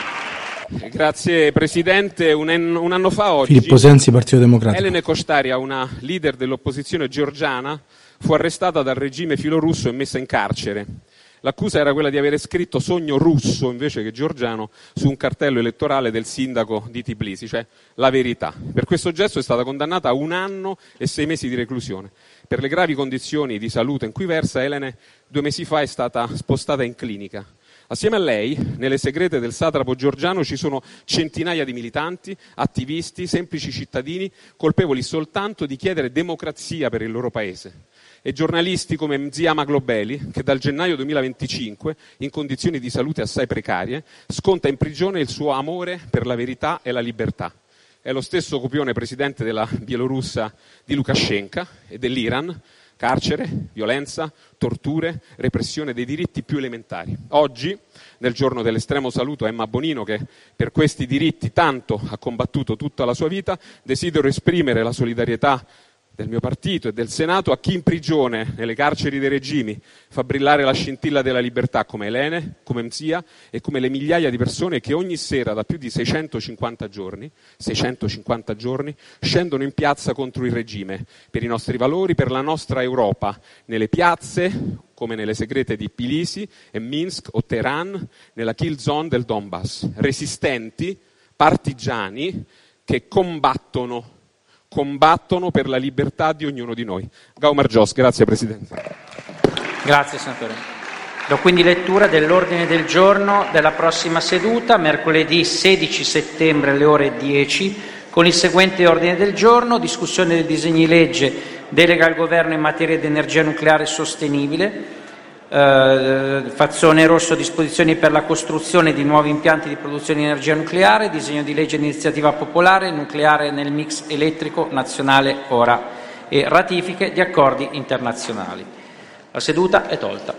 Grazie Presidente. Un, en- un anno fa oggi Filippo Sensi, Partito Democratico. Elena Costaria, una leader dell'opposizione georgiana, fu arrestata dal regime filorusso e messa in carcere. L'accusa era quella di avere scritto sogno russo invece che georgiano su un cartello elettorale del sindaco di Tbilisi, cioè la verità. Per questo gesto è stata condannata a un anno e sei mesi di reclusione. Per le gravi condizioni di salute in cui versa, Elena due mesi fa è stata spostata in clinica. Assieme a lei, nelle segrete del satrapo georgiano ci sono centinaia di militanti, attivisti, semplici cittadini, colpevoli soltanto di chiedere democrazia per il loro paese. E giornalisti come Mziama Globeli, che dal gennaio duemilaventicinque, in condizioni di salute assai precarie, sconta in prigione il suo amore per la verità e la libertà. È lo stesso copione presidente della Bielorussia di Lukashenko e dell'Iran. Carcere, violenza, torture, repressione dei diritti più elementari. Oggi, nel giorno dell'estremo saluto a Emma Bonino, che per questi diritti tanto ha combattuto tutta la sua vita, desidero esprimere la solidarietà del mio partito e del Senato a chi in prigione, nelle carceri dei regimi, fa brillare la scintilla della libertà come Elene, come Mzia e come le migliaia di persone che ogni sera da più di seicentocinquanta giorni, seicentocinquanta giorni, scendono in piazza contro il regime, per i nostri valori, per la nostra Europa, nelle piazze come nelle segrete di Tbilisi e Minsk o Teheran, nella kill zone del Donbass. Resistenti, partigiani che combattono combattono per la libertà di ognuno di noi. Gaumar Jos, grazie Presidente. Grazie senatore. Do quindi lettura dell'ordine del giorno della prossima seduta, mercoledì sedici settembre alle ore dieci, con il seguente ordine del giorno: discussione del disegno di legge delega al Governo in materia di energia nucleare sostenibile. Uh, fazzone rosso, disposizioni per la costruzione di nuovi impianti di produzione di energia nucleare, disegno di legge di iniziativa popolare, nucleare nel mix elettrico nazionale ora, e ratifiche di accordi internazionali. La seduta è tolta.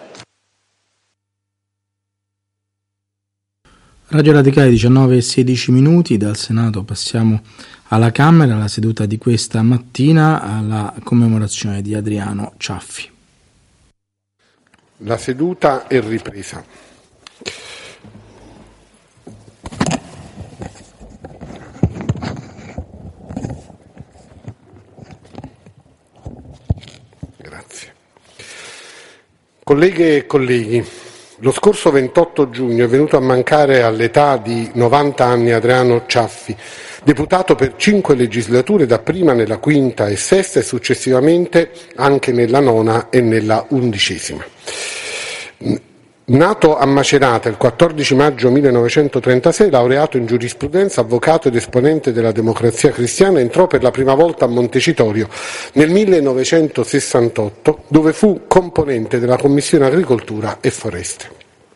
Radio Radicale diciannove e sedici minuti, dal Senato passiamo alla Camera, la seduta di questa mattina alla commemorazione di Adriano Ciaffi. La seduta è ripresa. Grazie. Colleghe e colleghi, lo scorso ventotto giugno è venuto a mancare all'età di novanta anni Adriano Ciaffi, deputato per cinque legislature, dapprima nella quinta e sesta e successivamente anche nella nona e nella undicesima. Nato a Macerata il quattordici maggio millenovecentotrentasei, laureato in giurisprudenza, avvocato ed esponente della Democrazia Cristiana, entrò per la prima volta a Montecitorio nel millenovecentosessantotto, dove fu componente della Commissione Agricoltura e Foreste.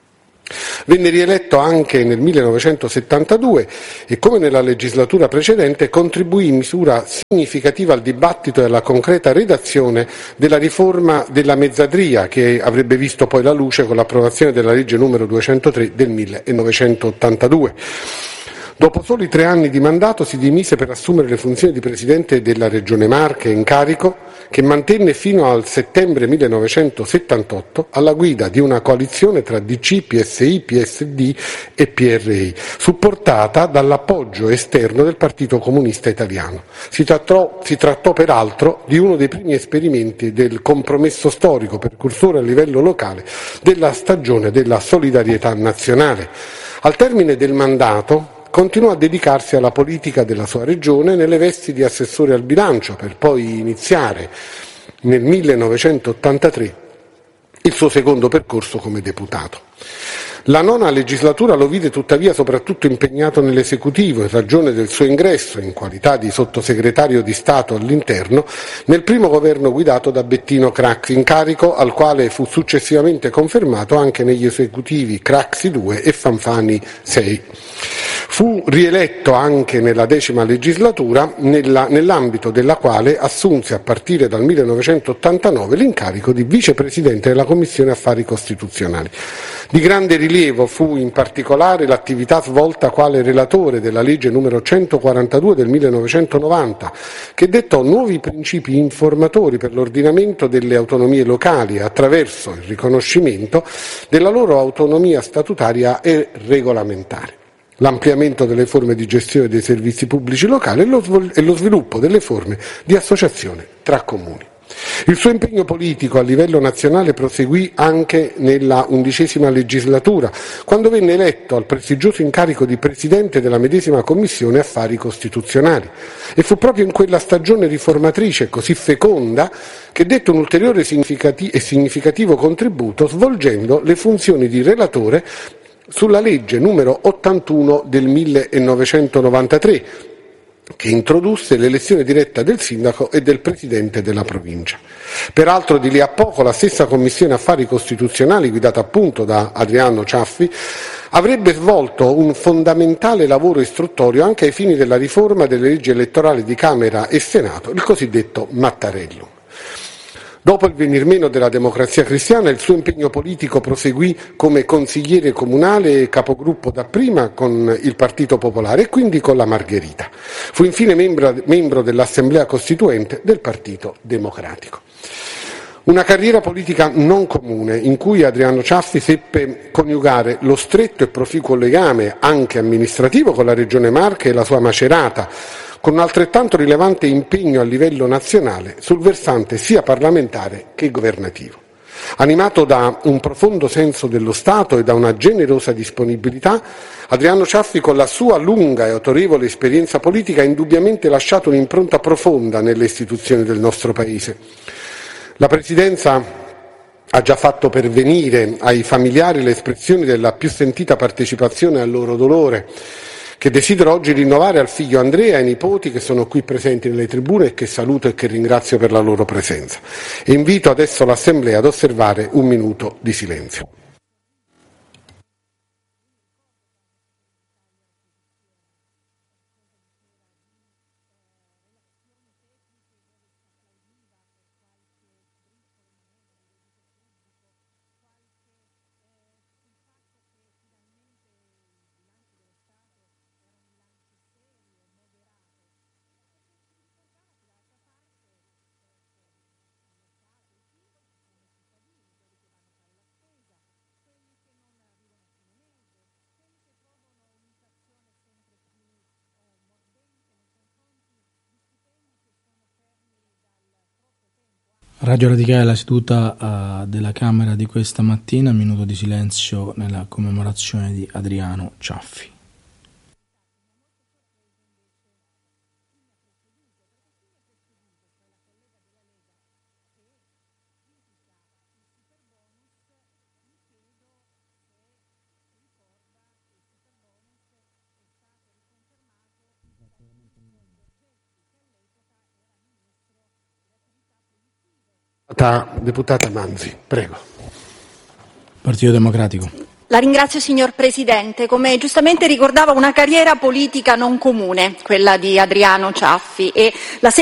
Venne rieletto anche nel millenovecentosettantadue e, come nella legislatura precedente, contribuì in misura significativa al dibattito e alla concreta redazione della riforma della mezzadria, che avrebbe visto poi la luce con l'approvazione della legge numero duecentotre del millenovecentottantadue. Dopo soli tre anni di mandato si dimise per assumere le funzioni di presidente della Regione Marche, incarico che mantenne fino al settembre millenovecentosettantotto alla guida di una coalizione tra D C, P S I, P S D e P R I, supportata dall'appoggio esterno del Partito Comunista Italiano. Si trattò, si trattò peraltro di uno dei primi esperimenti del compromesso storico, precursore a livello locale della stagione della solidarietà nazionale. Al termine del mandato continuò a dedicarsi alla politica della sua regione nelle vesti di assessore al bilancio, per poi iniziare nel millenovecentottantatré il suo secondo percorso come deputato. La nona legislatura lo vide tuttavia soprattutto impegnato nell'esecutivo in ragione del suo ingresso in qualità di sottosegretario di Stato all'interno nel primo governo guidato da Bettino Craxi, incarico al quale fu successivamente confermato anche negli esecutivi Craxi due e Fanfani sei. Fu rieletto anche nella decima legislatura, nella, nell'ambito della quale assunse a partire dal millenovecentottantanove l'incarico di vicepresidente della Commissione Affari Costituzionali. Di grande rilievo fu in particolare l'attività svolta quale relatore della legge numero centoquarantadue del millenovecentonovanta, che dettò nuovi principi informatori per l'ordinamento delle autonomie locali attraverso il riconoscimento della loro autonomia statutaria e regolamentare, l'ampliamento delle forme di gestione dei servizi pubblici locali e lo sviluppo delle forme di associazione tra comuni. Il suo impegno politico a livello nazionale proseguì anche nella undicesima legislatura, quando venne eletto al prestigioso incarico di presidente della medesima Commissione Affari Costituzionali, e fu proprio in quella stagione riformatrice così feconda che dette un ulteriore e significativo contributo svolgendo le funzioni di relatore sulla legge numero ottantuno del millenovecentonovantatré, che introdusse l'elezione diretta del sindaco e del presidente della provincia. Peraltro di lì a poco la stessa Commissione Affari Costituzionali, guidata appunto da Adriano Ciaffi, avrebbe svolto un fondamentale lavoro istruttorio anche ai fini della riforma delle leggi elettorali di Camera e Senato, il cosiddetto Mattarellum. Dopo il venir meno della Democrazia Cristiana, il suo impegno politico proseguì come consigliere comunale e capogruppo dapprima con il Partito Popolare e quindi con la Margherita. Fu infine membro, membro dell'Assemblea Costituente del Partito Democratico. Una carriera politica non comune, in cui Adriano Ciaffi seppe coniugare lo stretto e proficuo legame, anche amministrativo, con la Regione Marche e la sua Macerata, con un altrettanto rilevante impegno a livello nazionale sul versante sia parlamentare che governativo. Animato da un profondo senso dello Stato e da una generosa disponibilità, Adriano Ciaffi, con la sua lunga e autorevole esperienza politica, ha indubbiamente lasciato un'impronta profonda nelle istituzioni del nostro Paese. La Presidenza ha già fatto pervenire ai familiari le espressioni della più sentita partecipazione al loro dolore, che desidero oggi rinnovare al figlio Andrea e ai nipoti che sono qui presenti nelle tribune e che saluto e che ringrazio per la loro presenza. E invito adesso l'Assemblea ad osservare un minuto di silenzio. Radio Radicale, la seduta uh, della Camera di questa mattina, minuto di silenzio nella commemorazione di Adriano Ciaffi. Deputata Manzi, prego. Partito Democratico. La ringrazio signor Presidente. Come giustamente ricordava, una carriera politica non comune, quella di Adriano Ciaffi, e la